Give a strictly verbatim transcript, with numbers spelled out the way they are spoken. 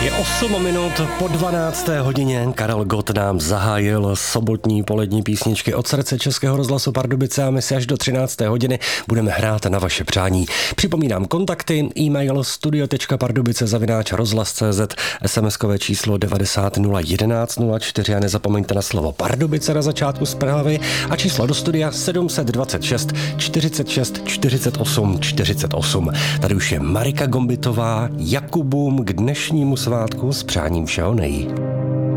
Je osm minut po dvanácté hodině. Karel Gott nám zahájil sobotní polední písničky od srdce Českého rozhlasu Pardubice a my si až do třinácté hodiny budeme hrát na vaše přání. Připomínám kontakty, e-mail studio tečka pardubice zavináč rozhlas tečka cz, smskové číslo devadesát nula jedenáct nula čtyři a nezapomeňte na slovo Pardubice na začátku zprávy a číslo do studia sedm set dvacet šest čtyřicet šest čtyřicet osm čtyřicet osm. Tady už je Marika Gombitová, Jakubům k dnešnímu svátku s přáním všeho nej.